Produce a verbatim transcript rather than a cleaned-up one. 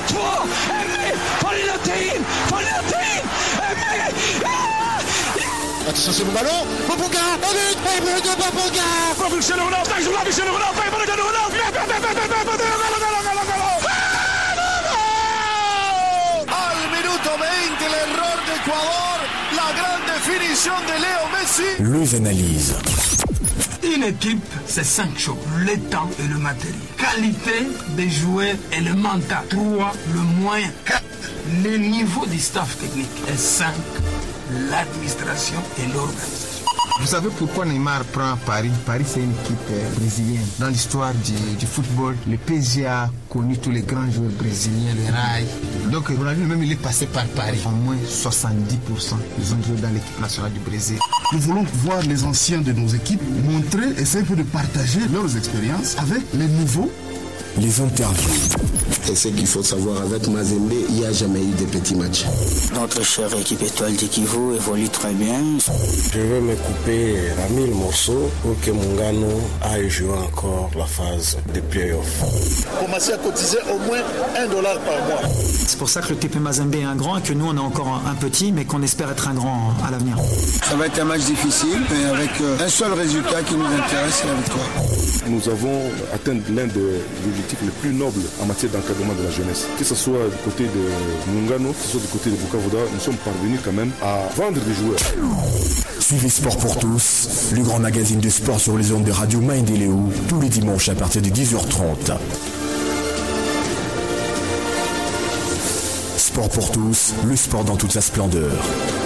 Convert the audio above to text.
två, Emmy på lilla Tin, på lilla Tin, Emmy! Attention, c'est mon ballon, Popoga, un but, un but de Popoga. Cristiano Ronaldo, está jogando Cristiano Ronaldo, vai para Cristiano Ronaldo, Al minuto veinte, l'erreur d'Ecuador, la grande définition de Léo Messi. Les analyses. Une équipe, c'est cinq choses. Le temps et le matériel. Qualité des joueurs et le mental. Trois, le moyen. Quatre, le niveau du staff technique. Et cinq, l'administration et l'organisation. Vous savez pourquoi Neymar prend Paris? Paris, c'est une équipe brésilienne. Dans l'histoire du, du football, le P S G a connu tous les grands joueurs brésiliens, le Rai. Donc Ronaldo même, il est passé par Paris. Au moins soixante-dix pour cent ils ont joué dans l'équipe nationale du Brésil. Nous voulons voir les anciens de nos équipes montrer, essayer de partager leurs expériences avec les nouveaux. Les interviews. Et ce qu'il faut savoir, avec Mazembe, il n'y a jamais eu de petits matchs. Notre chère équipe étoile du Kivu évolue très bien. Je vais me couper à mille morceaux pour que Mungano aille jouer encore la phase de play-off. Commencer à cotiser au moins un dollar par mois. C'est pour ça que le T P Mazembe est un grand et que nous on est encore un, un petit, mais qu'on espère être un grand à l'avenir. Ça va être un match difficile, mais avec un seul résultat qui nous intéresse, c'est la victoire. Nous avons atteint l'un des objectifs les plus nobles en matière d'encadrement de la jeunesse. Que ce soit du côté de Mungano, que ce soit du côté de Bukavoda, nous sommes parvenus quand même à vendre des joueurs. Suivez Sport pour tous, le grand magazine de sport sur les ondes de Radio Maendeleo, tous les dimanches à partir de dix heures trente. Sport pour tous, le sport dans toute sa splendeur.